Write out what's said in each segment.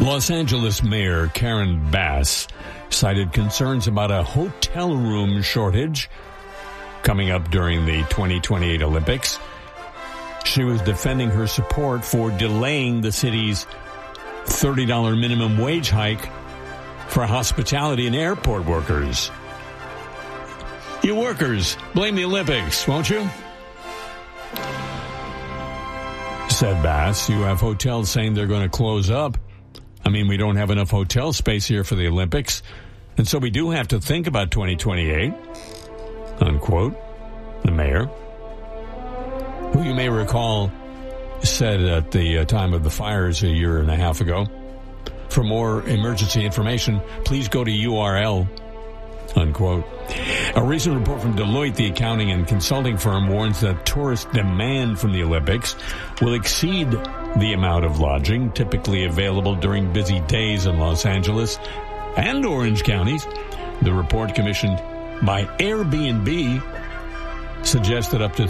Los Angeles Mayor Karen Bass cited concerns about a hotel room shortage coming up during the 2028 Olympics. She was defending her support for delaying the city's $30 minimum wage hike for hospitality and airport workers. You workers, blame the Olympics, won't you? Said Bass. You have hotels saying they're going to close up. I mean, we don't have enough hotel space here for the Olympics, and so we do have to think about 2028, unquote. The mayor, who you may recall said at the time of the fires a year and a half ago, for more emergency information, please go to URL, unquote. A recent report from Deloitte, the accounting and consulting firm, warns that tourist demand from the Olympics will exceed the amount of lodging typically available during busy days in Los Angeles and Orange counties. The report, commissioned by Airbnb, suggests that up to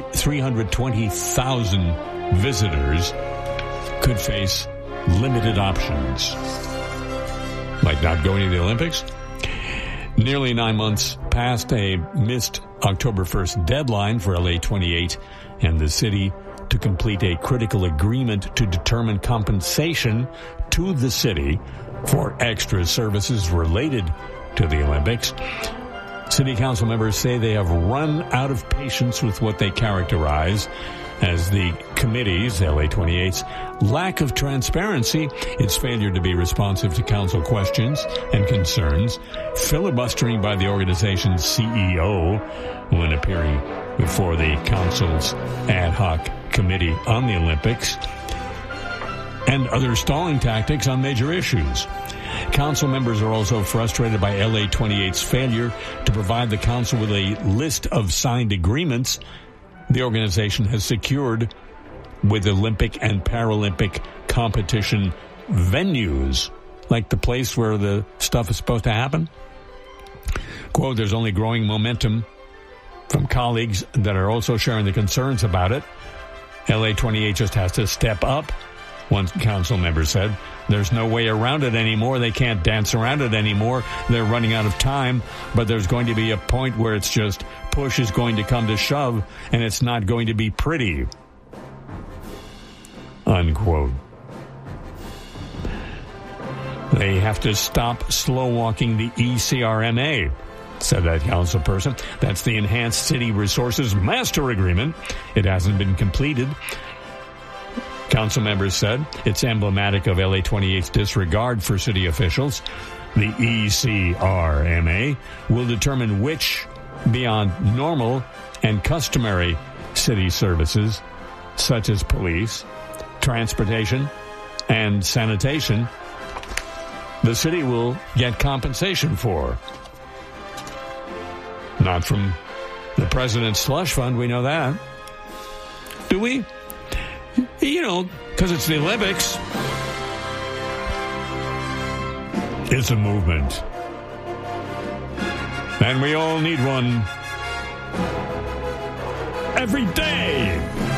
320,000 visitors could face limited options, like not going to the Olympics. Nearly 9 months past a missed October 1st deadline for LA 28 and the city to complete a critical agreement to determine compensation to the city for extra services related to the Olympics. City council members say they have run out of patience with what they characterize as the committee's, LA 28's, lack of transparency, its failure to be responsive to council questions and concerns, filibustering by the organization's CEO when appearing before the council's ad hoc committee on the Olympics, and other stalling tactics on major issues. Council members are also frustrated by LA 28's failure to provide the council with a list of signed agreements the organization has secured with Olympic and Paralympic competition venues, like the place where the stuff is supposed to happen. Quote, there's only growing momentum from colleagues that are also sharing the concerns about it. LA 28 just has to step up, one council member said. There's no way around it anymore. They can't dance around it anymore. They're running out of time, but there's going to be a point where it's just push is going to come to shove, and it's not going to be pretty, unquote. They have to stop slow-walking the ECRMA, said that council person. That's the Enhanced City Resources Master Agreement. It hasn't been completed. Council members said it's emblematic of LA 28's disregard for city officials. The ECRMA will determine which, beyond normal and customary city services, such as police, transportation, and sanitation, the city will get compensation for. Not from the president's slush fund, we know that. Do we? You know, because it's the Olympics. It's a movement. And we all need one every day.